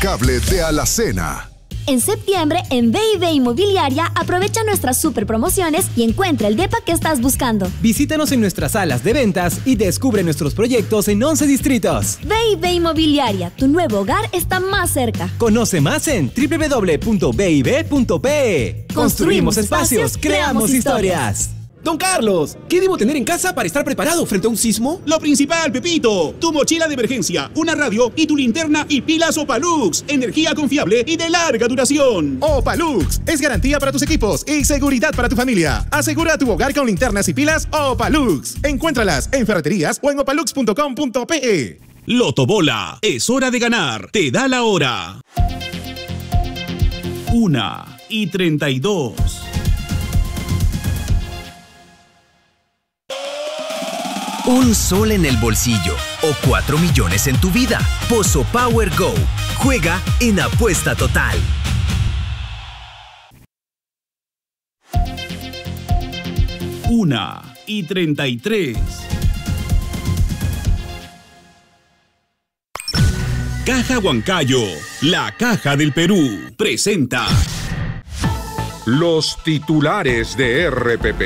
impecable de Alacena. En septiembre, en B&B Inmobiliaria, aprovecha nuestras super promociones y encuentra el depa que estás buscando. Visítanos en nuestras salas de ventas y descubre nuestros proyectos en 11 distritos. B&B Inmobiliaria, tu nuevo hogar está más cerca. Conoce más en www.bib.pe. Construimos espacios, creamos historias. Don Carlos, ¿qué debo tener en casa para estar preparado frente a un sismo? Lo principal, Pepito, tu mochila de emergencia, una radio y tu linterna y pilas Opalux, energía confiable y de larga duración. Opalux es garantía para tus equipos y seguridad para tu familia. Asegura tu hogar con linternas y pilas Opalux. Encuéntralas en ferreterías o en opalux.com.pe. Lotobola, es hora de ganar, te da la hora. 1:32. Un sol en el bolsillo o 4 millones en tu vida. Pozo Power Go. Juega en Apuesta Total. Una y 33. Caja Huancayo, la caja del Perú, presenta Los titulares de RPP.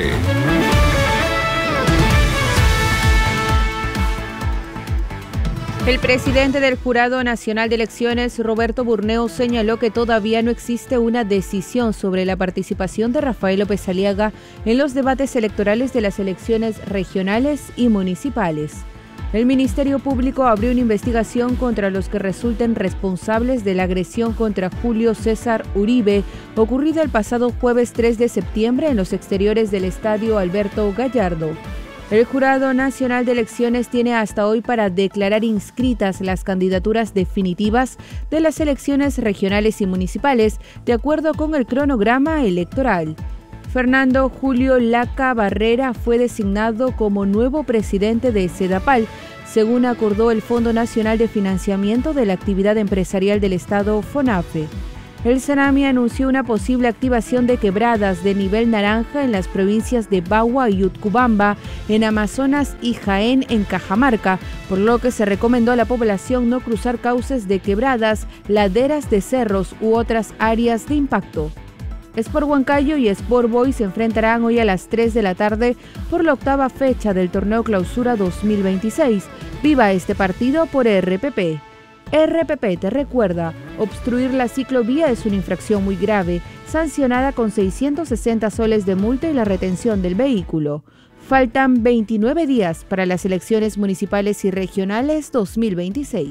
El presidente del Jurado Nacional de Elecciones, Roberto Burneo, señaló que todavía no existe una decisión sobre la participación de Rafael López Aliaga en los debates electorales de las elecciones regionales y municipales. El Ministerio Público abrió una investigación contra los que resulten responsables de la agresión contra Julio César Uribe, ocurrida el pasado jueves 3 de septiembre en los exteriores del Estadio Alberto Gallardo. El Jurado Nacional de Elecciones tiene hasta hoy para declarar inscritas las candidaturas definitivas de las elecciones regionales y municipales, de acuerdo con el cronograma electoral. Fernando Julio Laca Barrera fue designado como nuevo presidente de Sedapal, según acordó el Fondo Nacional de Financiamiento de la Actividad Empresarial del Estado, FONAFE. El Senami anunció una posible activación de quebradas de nivel naranja en las provincias de Bagua y Utcubamba, en Amazonas y Jaén, en Cajamarca, por lo que se recomendó a la población no cruzar cauces de quebradas, laderas de cerros u otras áreas de impacto. Sport Huancayo y Sport Boys se enfrentarán hoy a las 3 de la tarde por la 8ª fecha del Torneo Clausura 2026. Viva este partido por RPP. RPP te recuerda, obstruir la ciclovía es una infracción muy grave, sancionada con 660 soles de multa y la retención del vehículo. Faltan 29 días para las elecciones municipales y regionales 2026.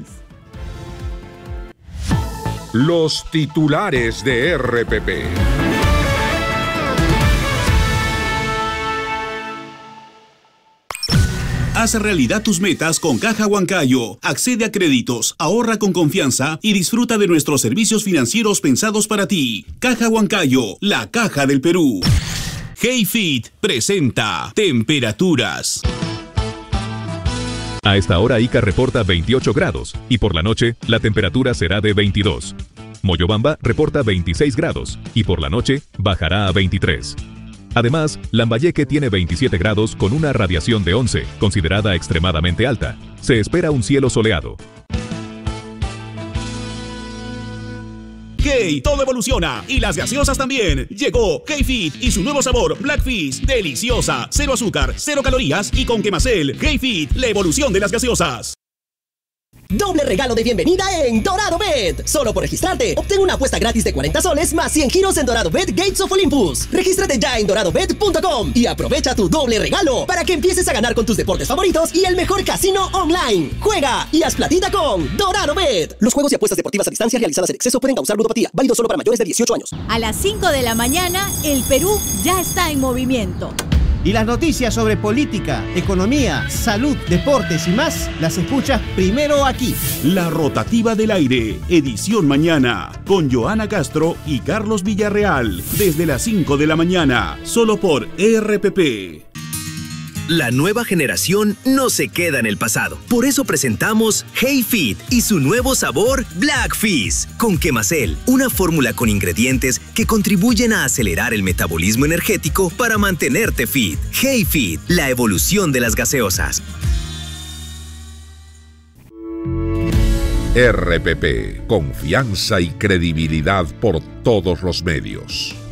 Los titulares de RPP. Haz realidad tus metas con Caja Huancayo. Accede a créditos, ahorra con confianza y disfruta de nuestros servicios financieros pensados para ti. Caja Huancayo, la caja del Perú. HeyFit presenta temperaturas. A esta hora Ica reporta 28 grados y por la noche la temperatura será de 22. Moyobamba reporta 26 grados y por la noche bajará a 23. Además, Lambayeque tiene 27 grados con una radiación de 11, considerada extremadamente alta. Se espera un cielo soleado. Hey, todo evoluciona y las gaseosas también. Llegó HeyFit y su nuevo sabor Black Fizz, deliciosa, 0 azúcar, 0 calorías y con quemacel. HeyFit, la evolución de las gaseosas. Doble regalo de bienvenida en Dorado Bet. Solo por registrarte, obtén una apuesta gratis de 40 soles más 100 giros en Dorado Bet Gates of Olympus. Regístrate ya en doradobet.com y aprovecha tu doble regalo para que empieces a ganar con tus deportes favoritos y el mejor casino online. Juega y haz platita con Dorado Bet. Los juegos y apuestas deportivas a distancia realizadas en exceso pueden causar ludopatía. Válido solo para mayores de 18 años. A las 5 de la mañana, el Perú ya está en movimiento. Y las noticias sobre política, economía, salud, deportes y más las escuchas primero aquí. La rotativa del aire, edición mañana, con Joana Castro y Carlos Villarreal, desde las 5 de la mañana, solo por RPP. La nueva generación no se queda en el pasado. Por eso presentamos HeyFit y su nuevo sabor Black Fizz con quemacel, una fórmula con ingredientes que contribuyen a acelerar el metabolismo energético para mantenerte fit. HeyFit, la evolución de las gaseosas. RPP, confianza y credibilidad por todos los medios.